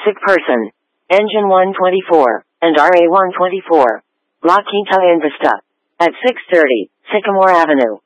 sick person. Engine 124, and RA 124. La Quinta and Vista. At 630, Sycamore Avenue.